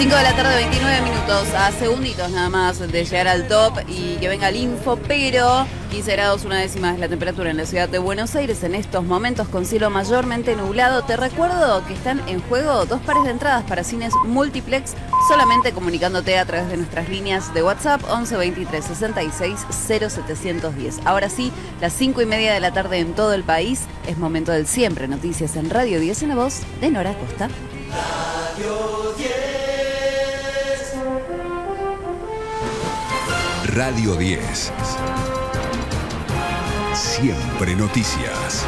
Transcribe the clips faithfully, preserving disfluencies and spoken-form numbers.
cinco de la tarde, veintinueve minutos, a segunditos nada más de llegar al top y que venga el info, pero quince grados una décima es la temperatura en la ciudad de Buenos Aires en estos momentos con cielo mayormente nublado. Te recuerdo que están en juego dos pares de entradas para cines multiplex, solamente comunicándote a través de nuestras líneas de WhatsApp once veintitrés sesenta y seis cero setecientos diez. Ahora sí, las cinco y media de la tarde en todo el país, es momento del Siempre Noticias en Radio diez en la voz de Nora Costa. Radio diez. Radio diez. Siempre noticias.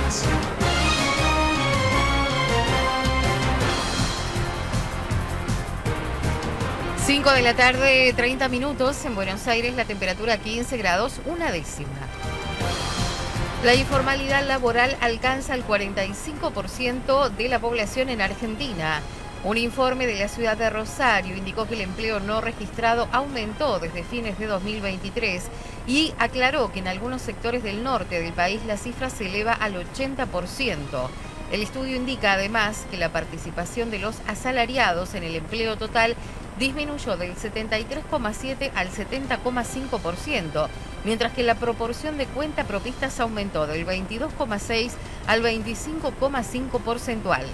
cinco de la tarde, treinta minutos. En Buenos Aires la temperatura quince grados, una décima. La informalidad laboral alcanza el cuarenta y cinco por ciento de la población en Argentina. Un informe de la ciudad de Rosario indicó que el empleo no registrado aumentó desde fines de dos mil veintitrés y aclaró que en algunos sectores del norte del país la cifra se eleva al ochenta por ciento. El estudio indica además que la participación de los asalariados en el empleo total disminuyó del setenta y tres coma siete al setenta coma cinco por ciento, mientras que la proporción de cuentapropistas aumentó del veintidós coma seis al veinticinco coma cinco porcentual.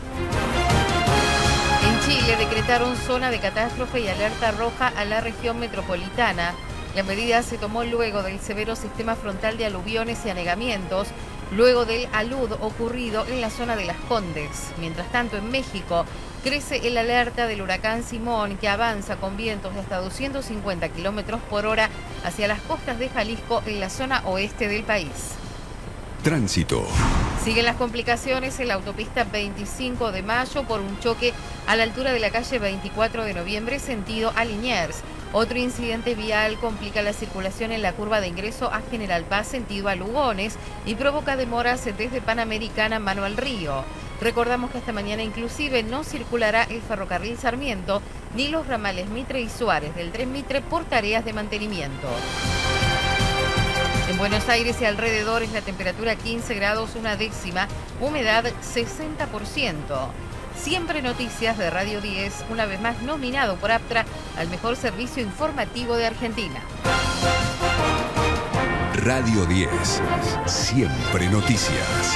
En Chile decretaron zona de catástrofe y alerta roja a la región metropolitana. La medida se tomó luego del severo sistema frontal de aluviones y anegamientos, luego del alud ocurrido en la zona de Las Condes. Mientras tanto, en México crece el alerta del huracán Simón, que avanza con vientos de hasta doscientos cincuenta kilómetros por hora hacia las costas de Jalisco en la zona oeste del país. Tránsito. Siguen las complicaciones en la autopista veinticinco de mayo por un choque a la altura de la calle veinticuatro de noviembre, sentido a Liniers. Otro incidente vial complica la circulación en la curva de ingreso a General Paz, sentido a Lugones, y provoca demoras desde Panamericana mano al río. Recordamos que esta mañana inclusive no circulará el ferrocarril Sarmiento ni los ramales Mitre y Suárez del tren Mitre por tareas de mantenimiento. En Buenos Aires y alrededores la temperatura quince grados, una décima, humedad sesenta por ciento. Siempre Noticias de Radio diez, una vez más nominado por Aptra al mejor servicio informativo de Argentina. Radio diez. Siempre noticias.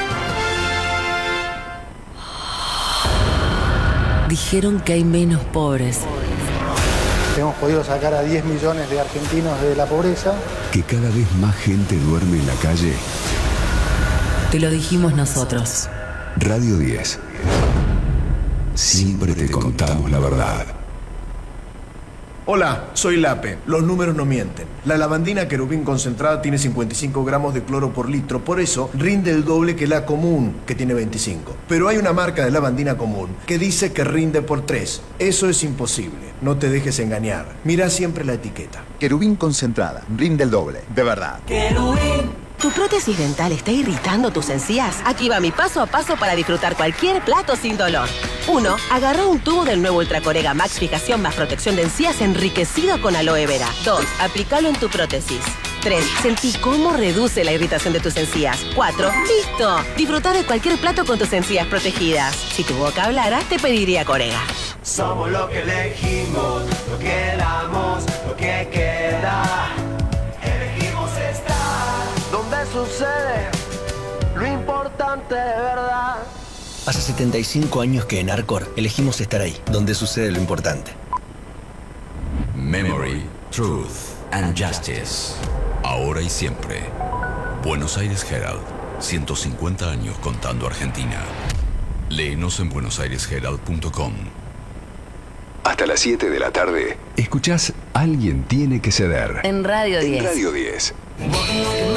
Dijeron que hay menos pobres. Hemos podido sacar a diez millones de argentinos de la pobreza. Que cada vez más gente duerme en la calle. Te lo dijimos nosotros. Radio diez. Siempre te contamos la verdad. Hola, soy Lape. Los números no mienten. La lavandina Querubín concentrada tiene cincuenta y cinco gramos de cloro por litro, por eso rinde el doble que la común, que tiene veinticinco. Pero hay una marca de lavandina común que dice que rinde por tres. Eso es imposible. No te dejes engañar. Mira siempre la etiqueta. Querubín concentrada, rinde el doble, de verdad. Querubín. ¿Tu prótesis dental está irritando tus encías? Aquí va mi paso a paso para disfrutar cualquier plato sin dolor. uno. Agarrá un tubo del nuevo Ultracorega Max Fijación más protección de encías enriquecido con aloe vera. dos. Aplicalo en tu prótesis. tres. Sentí cómo reduce la irritación de tus encías. cuatro. ¡Listo! Disfruta de cualquier plato con tus encías protegidas. Si tu boca hablara, te pediría Corega. Somos lo que elegimos, lo que damos, lo que queda. Elegimos estar donde sucede lo importante de verdad. Hace setenta y cinco años que en Arcor elegimos estar ahí, donde sucede lo importante. Memory, Truth and Justice. Ahora y siempre. Buenos Aires Herald. ciento cincuenta años contando Argentina. Léenos en buenos aires herald punto com. Hasta las siete de la tarde, escuchás Alguien tiene que ceder. En Radio diez. En Radio diez.